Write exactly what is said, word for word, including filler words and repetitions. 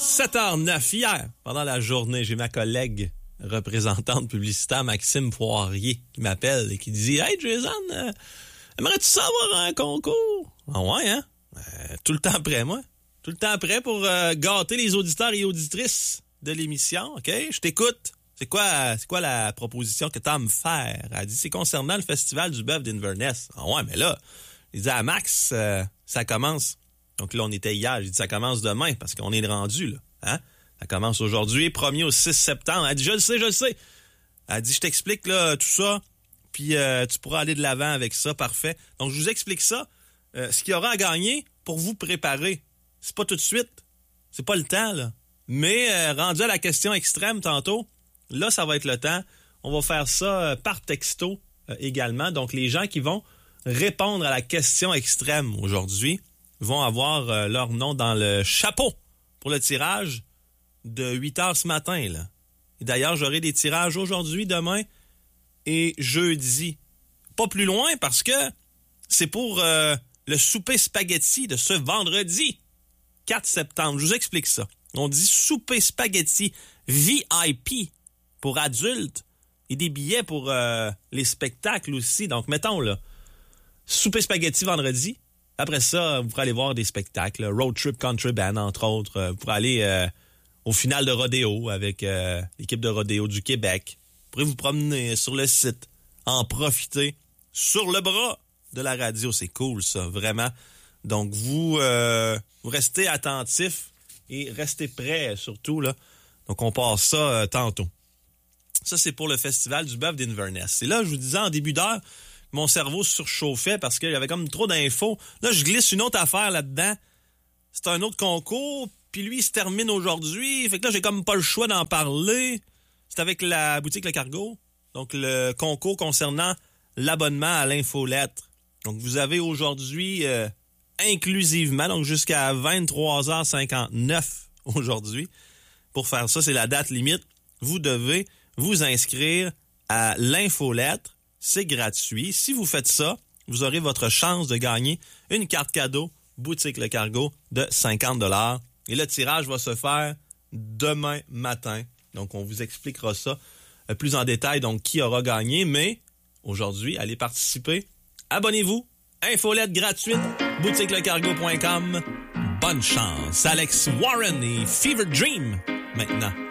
sept heures neuf hier, pendant la journée, j'ai ma collègue représentante publicitaire Maxime Poirier qui m'appelle et qui dit « Hey Jason, euh, aimerais-tu savoir un concours? » Ah ouais, hein? Euh, tout le temps prêt, moi. Tout le temps prêt pour euh, gâter les auditeurs et auditrices de l'émission, OK? Je t'écoute. C'est quoi, c'est quoi la proposition que t'as à me faire? Elle dit, c'est concernant le Festival du bœuf d'Inverness. Ah ouais, mais là, il dit à Max, euh, ça commence. Donc là, on était hier. J'ai dit, ça commence demain parce qu'on est rendu, là. Hein? Ça commence aujourd'hui, premier au six septembre. Elle dit, je le sais, je le sais. Elle dit, je t'explique là tout ça, puis euh, tu pourras aller de l'avant avec ça, parfait. Donc, je vous explique ça. Euh, ce qu'il y aura à gagner pour vous préparer, c'est pas tout de suite. C'est pas le temps, là. Mais euh, rendu à la question extrême tantôt, là, ça va être le temps. On va faire ça euh, par texto euh, également. Donc, les gens qui vont répondre à la question extrême aujourd'hui vont avoir euh, leur nom dans le chapeau pour le tirage de huit heures ce matin, là. Et d'ailleurs, j'aurai des tirages aujourd'hui, demain et jeudi. Pas plus loin parce que c'est pour euh, le souper spaghetti de ce vendredi quatre septembre. Je vous explique ça. On dit souper spaghetti V I P pour adultes et des billets pour euh, les spectacles aussi. Donc, mettons, là, souper spaghetti vendredi. Après ça, vous pourrez aller voir des spectacles. Road Trip Country Band, entre autres. Vous pourrez aller euh, au final de rodéo avec euh, l'équipe de rodéo du Québec. Vous pourrez vous promener sur le site, en profiter sur le bras de la radio. C'est cool, ça, vraiment. Donc, vous, euh, vous restez attentifs et restez prêts, surtout, là. Donc, on passe ça euh, tantôt. Ça, c'est pour le Festival du bœuf d'Inverness. Et là, je vous disais en début d'heure, mon cerveau surchauffait parce qu'il y avait comme trop d'infos. Là, je glisse une autre affaire là-dedans. C'est un autre concours, puis lui, il se termine aujourd'hui. Fait que là, j'ai comme pas le choix d'en parler. C'est avec la boutique Le Cargo. Donc, le concours concernant l'abonnement à l'infolettre. Donc, vous avez aujourd'hui, euh, inclusivement, donc jusqu'à vingt-trois heures cinquante-neuf aujourd'hui, pour faire ça, c'est la date limite. Vous devez vous inscrire à l'infolettre. C'est gratuit. Si vous faites ça, vous aurez votre chance de gagner une carte cadeau boutique Le Cargo de cinquante dollars. Et le tirage va se faire demain matin. Donc, on vous expliquera ça plus en détail, donc qui aura gagné. Mais aujourd'hui, allez participer. Abonnez-vous. Infolette gratuite. boutique le cargo point com. Bonne chance. Alex Warren et Fever Dream maintenant.